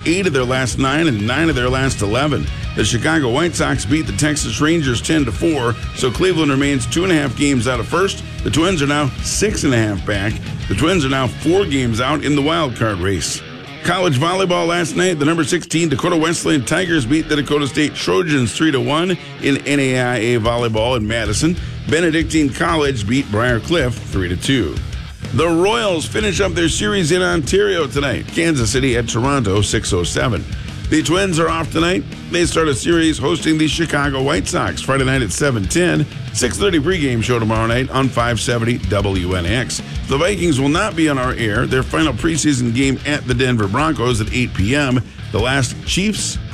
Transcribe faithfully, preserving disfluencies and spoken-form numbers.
eight of their last nine and nine of their last eleven. The Chicago White Sox beat the Texas Rangers ten to four, so Cleveland remains two and a half games out of first. The Twins are now six and a half back. The Twins are now four games out in the wild card race. College volleyball last night, the number sixteen Dakota Wesleyan Tigers beat the Dakota State Trojans three to one in N A I A volleyball in Madison. Benedictine College beat Briar Cliff three to two. The Royals finish up their series in Ontario tonight. Kansas City at Toronto, six oh seven. The Twins are off tonight. They start a series hosting the Chicago White Sox Friday night at seven ten. six thirty pregame show tomorrow night on five seventy W N X. The Vikings will not be on our air. Their final preseason game at the Denver Broncos at eight p.m. The last Chiefs